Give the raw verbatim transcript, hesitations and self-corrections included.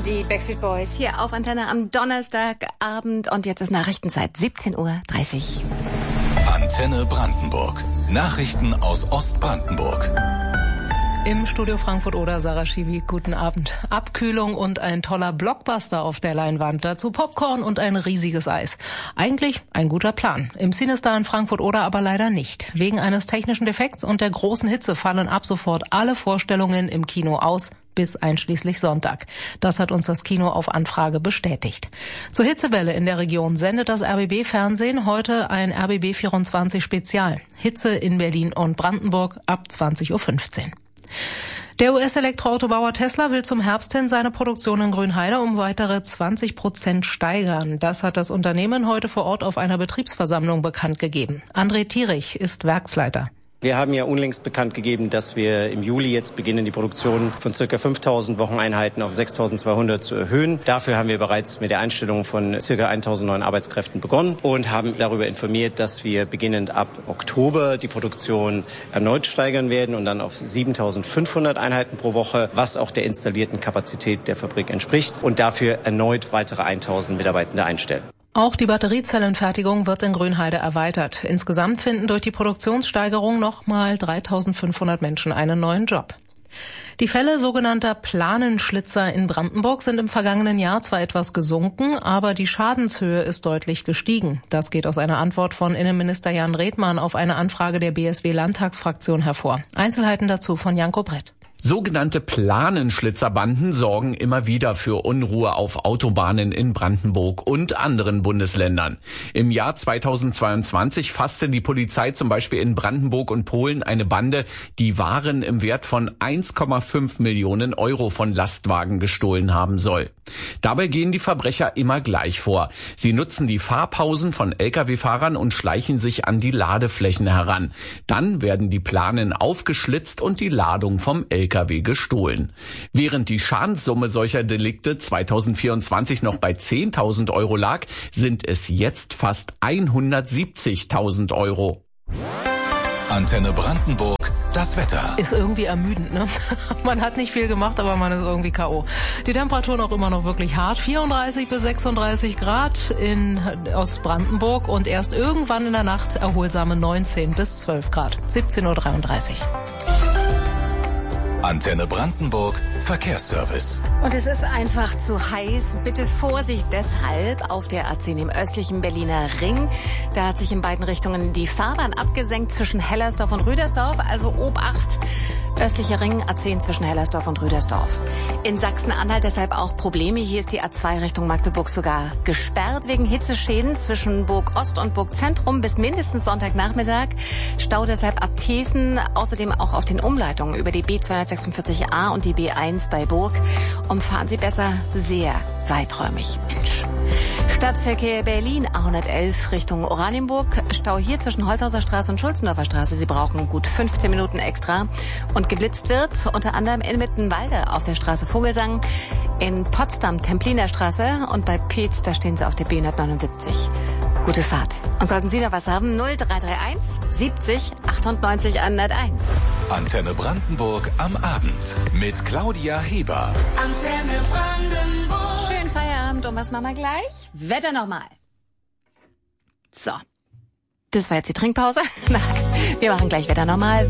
Die Backstreet Boys hier auf Antenne am Donnerstagabend und jetzt ist Nachrichtenzeit siebzehn Uhr dreißig. Antenne Brandenburg. Nachrichten aus Ostbrandenburg. Im Studio Frankfurt-Oder, Sarah Schiwi, guten Abend. Abkühlung und ein toller Blockbuster auf der Leinwand. Dazu Popcorn und ein riesiges Eis. Eigentlich ein guter Plan. Im Cinestar in Frankfurt-Oder aber leider nicht. Wegen eines technischen Defekts und der großen Hitze fallen ab sofort alle Vorstellungen im Kino aus, bis einschließlich Sonntag. Das hat uns das Kino auf Anfrage bestätigt. Zur Hitzewelle in der Region sendet das R B B-Fernsehen heute ein R B B vierundzwanzig Spezial. Hitze in Berlin und Brandenburg ab zwanzig Uhr fünfzehn. Der U S-Elektroautobauer Tesla will zum Herbst hin seine Produktion in Grünheide um weitere zwanzig Prozent steigern. Das hat das Unternehmen heute vor Ort auf einer Betriebsversammlung bekannt gegeben. André Thierich ist Werksleiter. Wir haben ja unlängst bekannt gegeben, dass wir im Juli jetzt beginnen, die Produktion von ca. fünftausend Wocheneinheiten auf sechstausendzweihundert zu erhöhen. Dafür haben wir bereits mit der Einstellung von ca. eintausend neuen Arbeitskräften begonnen und haben darüber informiert, dass wir beginnend ab Oktober die Produktion erneut steigern werden und dann auf siebentausendfünfhundert Einheiten pro Woche, was auch der installierten Kapazität der Fabrik entspricht, und dafür erneut weitere eintausend Mitarbeitende einstellen. Auch die Batteriezellenfertigung wird in Grünheide erweitert. Insgesamt finden durch die Produktionssteigerung nochmal dreitausendfünfhundert Menschen einen neuen Job. Die Fälle sogenannter Planenschlitzer in Brandenburg sind im vergangenen Jahr zwar etwas gesunken, aber die Schadenshöhe ist deutlich gestiegen. Das geht aus einer Antwort von Innenminister Jan Redmann auf eine Anfrage der B S W-Landtagsfraktion hervor. Einzelheiten dazu von Janko Brett. Sogenannte Planenschlitzerbanden sorgen immer wieder für Unruhe auf Autobahnen in Brandenburg und anderen Bundesländern. Im Jahr zweitausendzweiundzwanzig fasste die Polizei zum Beispiel in Brandenburg und Polen eine Bande, die Waren im Wert von eins Komma fünf Millionen Euro von Lastwagen gestohlen haben soll. Dabei gehen die Verbrecher immer gleich vor. Sie nutzen die Fahrpausen von L K W-Fahrern und schleichen sich an die Ladeflächen heran. Dann werden die Planen aufgeschlitzt und die Ladung vom L K W gestohlen. Während die Schadenssumme solcher Delikte zweitausendvierundzwanzig noch bei zehntausend Euro lag, sind es jetzt fast hundertsiebzigtausend Euro. Antenne Brandenburg, das Wetter. Ist irgendwie ermüdend, ne? Man hat nicht viel gemacht, aber man ist irgendwie K O. Die Temperaturen auch immer noch wirklich hart. vierunddreißig bis sechsunddreißig Grad in Ostbrandenburg und erst irgendwann in der Nacht erholsame neunzehn bis zwölf Grad. siebzehn Uhr dreiunddreißig. Antenne Brandenburg, Verkehrsservice. Und es ist einfach zu heiß. Bitte Vorsicht deshalb auf der A zehn im östlichen Berliner Ring. Da hat sich in beiden Richtungen die Fahrbahn abgesenkt zwischen Hellersdorf und Rüdersdorf. Also Obacht. Östlicher Ring, A zehn zwischen Hellersdorf und Rüdersdorf. In Sachsen-Anhalt deshalb auch Probleme. Hier ist die A zwei Richtung Magdeburg sogar gesperrt wegen Hitzeschäden zwischen Burg Ost und Burg Zentrum bis mindestens Sonntagnachmittag. Stau deshalb ab Thesen, außerdem auch auf den Umleitungen über die B zweihundertsechsundvierzig A und die B eins bei Burg. Umfahren Sie besser sehr weiträumig. Mensch. Stadtverkehr Berlin, A hundertelf Richtung Oranienburg. Stau hier zwischen Holzhauser Straße und Schulzendorfer Straße. Sie brauchen gut fünfzehn Minuten extra. Und geblitzt wird unter anderem in Mittenwalde auf der Straße Vogelsang, in Potsdam Templiner Straße und bei Peetz, da stehen Sie auf der B hundertneunundsiebzig. Gute Fahrt. Und sollten Sie noch was haben, null drei drei eins siebzig achtundneunzig hunderteins. Antenne Brandenburg am Abend mit Claudia Heber. Antenne Brandenburg. Schönen Feierabend und was machen wir gleich? Wetter nochmal. So. Das war jetzt die Trinkpause. Nein, wir machen gleich Wetter nochmal.